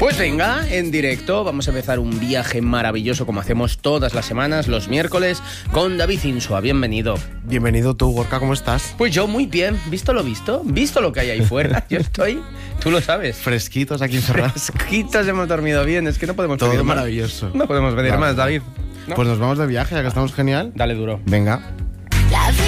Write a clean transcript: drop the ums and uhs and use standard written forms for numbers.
Pues venga, en directo vamos a empezar un viaje maravilloso como hacemos todas las semanas, los miércoles, con David Insua. Bienvenido. Bienvenido tú, Gorka, ¿cómo estás? Pues yo muy bien, visto lo que hay ahí fuera. Yo estoy, tú lo sabes. Fresquitos aquí encerrados. Fresquitos, hemos dormido bien, es que no podemos pedir Todo más. maravilloso. No podemos pedir más, David. ¿No? Pues nos vamos de viaje, ya que estamos genial. Dale duro. Venga.